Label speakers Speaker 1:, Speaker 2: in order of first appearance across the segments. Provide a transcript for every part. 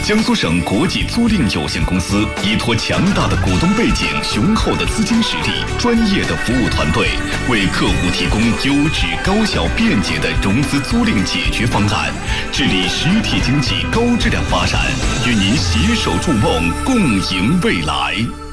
Speaker 1: 江苏省国际租赁有限公司依托强大的股东背景、雄厚的资金实力、专业的服务团队，为客户提供优质、高效、便捷的融资租赁解决方案，致力实体经济高质量发展，与您携手筑梦，共赢未来。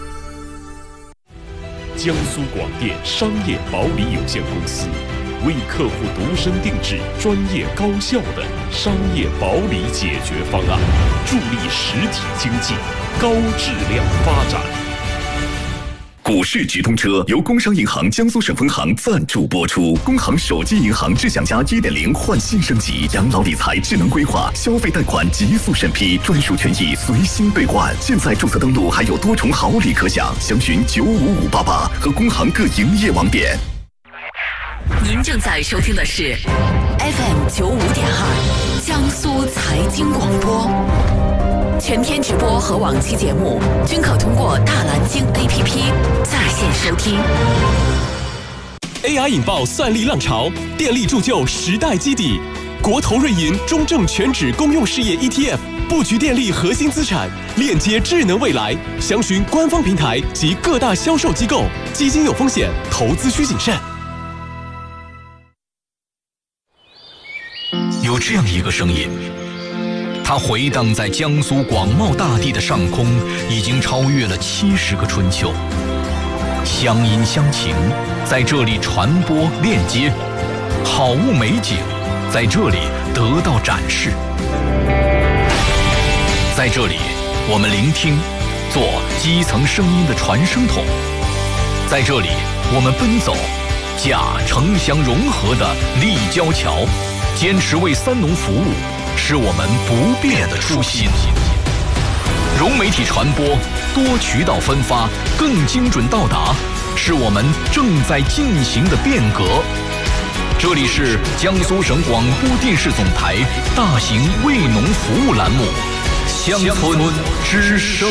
Speaker 2: 江苏广电商业保理有限公司为客户独身定制专业高效的商业保理解决方案，助力实体经济高质量发展。
Speaker 1: 股市直通车由工商银行江苏省分行赞助播出。工行手机银行智享家 1.0 焕新升级，养老理财智能规划，消费贷款极速审批，专属权益随心兑换。现在注册登录还有多重好礼可享，详询95588和工行各营业网点。
Speaker 3: 您正在收听的是 FM 95.2江苏财经广播，全天直播和往期节目均可通过大蓝鲸 APP 在线收听。
Speaker 4: AI 引爆算力浪潮，电力铸就时代基底。国投瑞银中证全指公用事业 ETF 布局电力核心资产，链接智能未来。详询官方平台及各大销售机构。基金有风险，投资需谨慎。
Speaker 5: 有这样一个声音，它回荡在江苏广袤大地的上空，已经超越了70个春秋。乡音乡情在这里传播链接，好物美景在这里得到展示。在这里，我们聆听，做基层声音的传声筒；在这里，我们奔走，架城乡融合的立交桥。坚持为三农服务，是我们不变的初心。融媒体传播，多渠道分发，更精准到达，是我们正在进行的变革。这里是江苏省广播电视总台大型为农服务栏目《乡村之声》。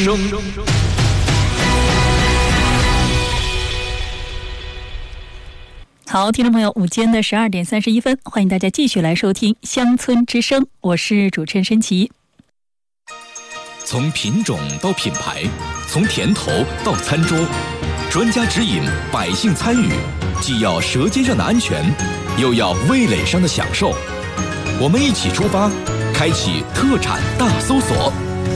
Speaker 6: 好，听众朋友，午间的12点31分，欢迎大家继续来收听《乡村之声》，我是主持人申琦。
Speaker 5: 从品种到品牌，从甜头到餐桌，专家指引，百姓参与，既要舌尖上的安全，又要味蕾上的享受。我们一起出发，开启特产大搜索。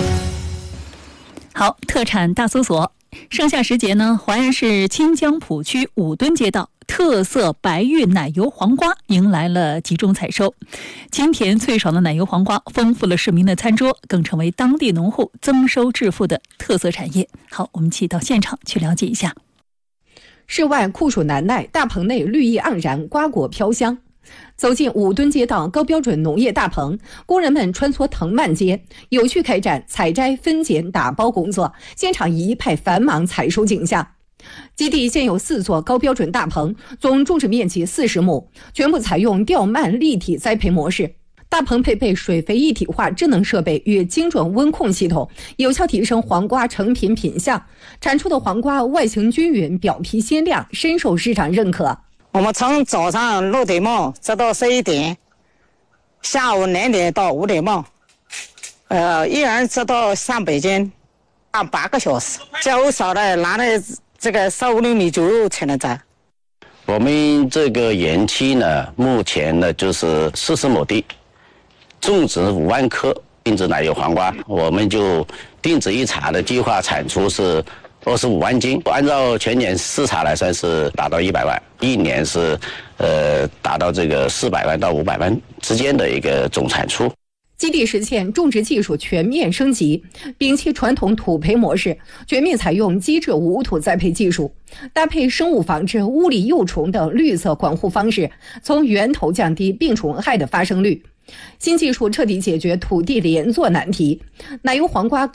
Speaker 6: 好，特产大搜索。盛夏时节呢，淮安市清江浦区武墩街道特色白玉奶油黄瓜迎来了集中采收，清甜脆爽的奶油黄瓜丰富了市民的餐桌，更成为当地农户增收致富的特色产业。好，我们一起到现场去了解一下。
Speaker 7: 室外酷暑难耐，大棚内绿意盎然，瓜果飘香。走进武墩街道高标准农业大棚，工人们穿梭藤蔓街，有序开展采摘、分拣、打包工作，现场一派繁忙采收景象。基地现有4座高标准大棚，总种植面积40亩，全部采用吊蔓立体栽培模式。大棚配备水肥一体化智能设备与精准温控系统，有效提升黄瓜成品品相，产出的黄瓜外形均匀，表皮鲜亮，深受市场认可。
Speaker 8: 我们从早上6点半直到11点，下午2点到5点半，一人直到上北京，8个小时。家务少的拿来这个15厘米猪肉才能摘。
Speaker 9: 我们这个园区呢，目前呢就是40亩地，种植5万棵定制奶油黄瓜，我们就定制一茬的计划产出是25万斤，按照全年市场来算是达到100万，一年是达到这个400万到500万之间的一个总产出。
Speaker 7: 基地实现种植技术全面升级，摒弃传统土培模式，全面采用机制无土栽培技术，搭配生物防治、物理幼虫等绿色管护方式，从源头降低病虫害的发生率。新技术彻底解决土地连坐难题，奶油黄瓜